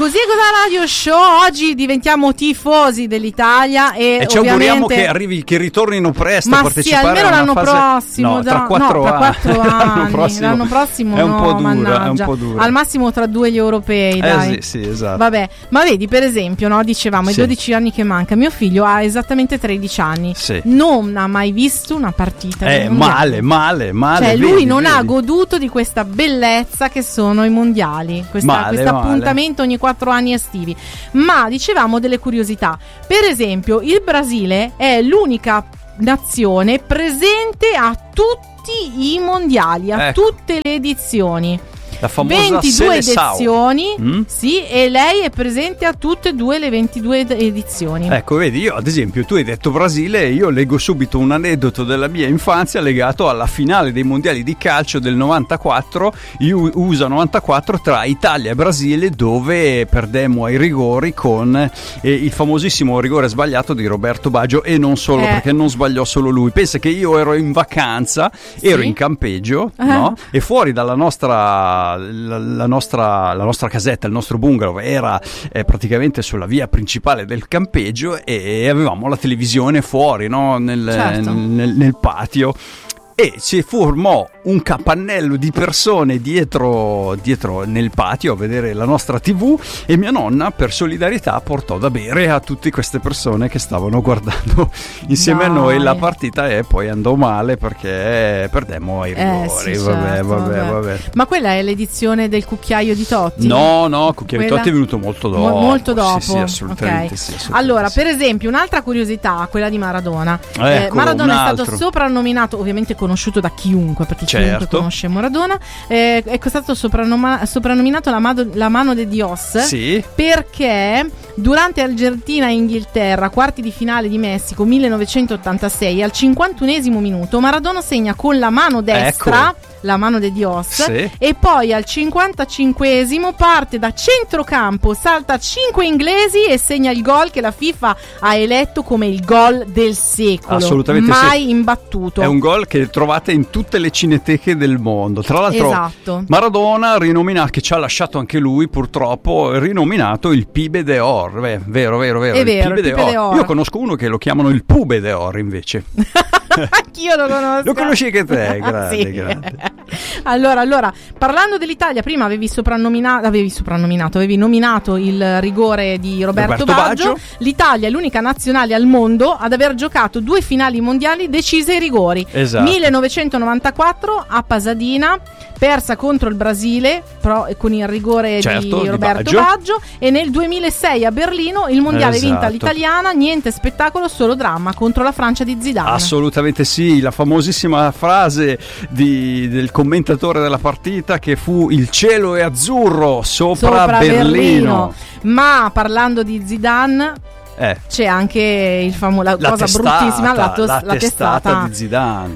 Così è Cosa Radio Show. Oggi diventiamo tifosi dell'Italia e ci auguriamo che arrivi, che ritornino presto a partecipare. Almeno l'anno prossimo. Tra 4 anni. L'anno prossimo è un po' dura, mannaggia. è un po' dura. Al massimo tra 2 gli europei, dai. Sì, esatto. Vabbè, ma vedi, per esempio, no, dicevamo i 12 anni che manca. Mio figlio ha esattamente 13 anni. Sì. Non ha mai visto una partita. Male. Cioè, lui non ha goduto di questa bellezza che sono i mondiali. Questo appuntamento ogni 4 anni estivi. Ma dicevamo delle curiosità. Per esempio, il Brasile è l'unica nazione presente a tutti i mondiali, a tutte le edizioni. La famosa 22 edizioni, Sì, e lei è presente a tutte e due le 22 edizioni. Ecco, vedi, io ad esempio, tu hai detto Brasile, io leggo subito un aneddoto della mia infanzia legato alla finale dei mondiali di calcio del 94, USA 94, tra Italia e Brasile, dove perdemmo ai rigori con il famosissimo rigore sbagliato di Roberto Baggio, e non solo, perché non sbagliò solo lui. Pensa che io ero in vacanza, ero in campeggio, no? E fuori dalla nostra casetta, il nostro bungalow era praticamente sulla via principale del campeggio, e avevamo la televisione fuori, no? nel patio, e si formò un capannello di persone dietro nel patio a vedere la nostra TV, e mia nonna per solidarietà portò da bere a tutte queste persone che stavano guardando insieme a noi la partita, e poi andò male perché perdemmo ai rigori. Vabbè. Ma quella è l'edizione del cucchiaio di Totti? No, il cucchiaio di Totti è venuto molto dopo. Molto dopo. Sì, assolutamente, sì, assolutamente. Allora, per esempio, un'altra curiosità, quella di Maradona. Maradona è stato soprannominato, ovviamente conosciuto da chiunque, perché chiunque conosce Maradona, è stato soprannominato la mano de Dios, perché durante Argentina e Inghilterra, quarti di finale di Messico 1986, al 51esimo minuto Maradona segna con la mano destra, la mano de Dios, e poi al 55esimo parte da centrocampo, salta 5 inglesi e segna il gol che la FIFA ha eletto come il gol del secolo. Assolutamente, mai imbattuto. È un gol che trovate in tutte le cineteche del mondo. Tra l'altro, Maradona rinominato, che ci ha lasciato anche lui purtroppo, rinominato il Pibe d'Or. Vero. È vero, il Pibe d'Or. Io conosco uno che lo chiamano il Pube d'Or invece. Anch'io lo conosco. Lo conosci anche te, grande. Allora, parlando dell'Italia, prima avevi nominato il rigore di Roberto Baggio. L'Italia è l'unica nazionale al mondo ad aver giocato 2 finali mondiali decise ai rigori. 1994 a Pasadena, persa contro il Brasile con il rigore di Roberto Baggio, e nel 2006 a Berlino il mondiale vinta l'italiana, niente spettacolo, solo dramma, contro la Francia di Zidane. Assolutamente sì, la famosissima frase del commentatore della partita, che fu: il cielo è azzurro sopra Berlino. Ma parlando di Zidane, c'è anche la cosa bruttissima, la testata di Zidane.